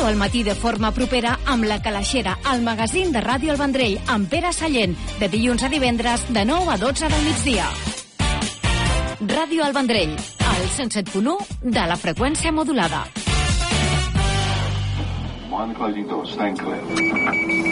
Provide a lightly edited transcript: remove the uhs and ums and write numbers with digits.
Ràdio al matí de forma propera amb La Calaixera, el magazín de Ràdio El Vendrell, amb Pere Sallent, de dilluns a divendres, de 9 a 12 del migdia. Ràdio El Vendrell, al 107.1 de la freqüència modulada. One closing door, staying clear.